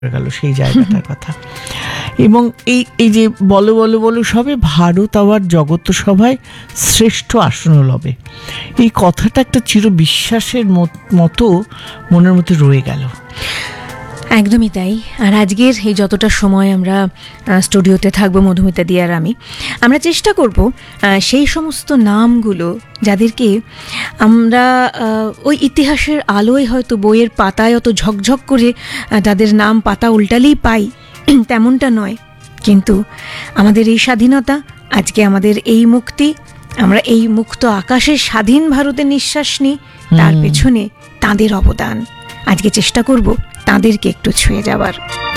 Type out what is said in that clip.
গেল সেই জায়গাটার কথা। এবং এই যে বলো বলো বলো সবে ভারত আবার জগত সভায় শ্রেষ্ঠ আসন লবে, এই কথাটা একটা চির বিশ্বাসের মতো মনের মধ্যে রয়ে গেল। একদমই তাই। আর আজকের এই যতটা সময় আমরা স্টুডিওতে থাকবো মধুমিতা দি আর আমরা চেষ্টা করব সেই সমস্ত নামগুলো যাদেরকে আমরা ওই ইতিহাসের আলোয় হয়তো বইয়ের পাতায় অত ঝকঝক করে তাদের নাম পাতা উল্টালেই পাই তেমনটা নয়, কিন্তু আমাদের এই স্বাধীনতা, আজকে আমাদের এই মুক্তি, আমরা এই মুক্ত আকাশের স্বাধীন ভারতে নিঃশ্বাস নিই, তার পেছনে তাঁদের অবদান। আজকে চেষ্টা করব তাঁদেরকে একটু ছুঁয়ে যাওয়ার।